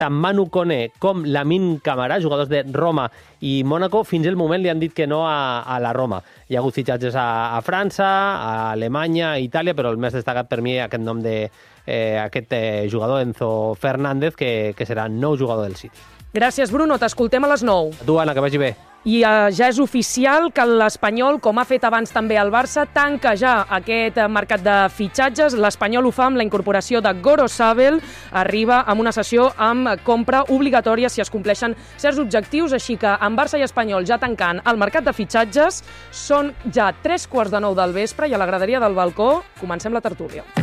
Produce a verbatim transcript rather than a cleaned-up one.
tant Manu Koné com Lamine Camara, jugadors de Roma i Mónaco, fins al moment li han dit que no a, a la Roma. Hi ha hagut fitxatges a, a França, a Alemanya, a Itàlia, però el més destacat per mi aquest nom de eh, aquest eh, jugador, Enzo Fernández, que, que serà nou jugador del City. Gràcies, Bruno. T'escoltem a les nou. A tu, Anna, que vagi bé. I uh, ja és oficial que l'Espanyol, com ha fet abans també el Barça, tanca ja aquest mercat de fitxatges. L'Espanyol ho fa amb la incorporació de Gorosabel. Arriba amb una sessió amb compra obligatòria si es compleixen certs objectius, així que amb Barça i Espanyol ja tancant el mercat de fitxatges, són ja tres quarts de nou del vespre i a la graderia del balcó comencem la tertúlia.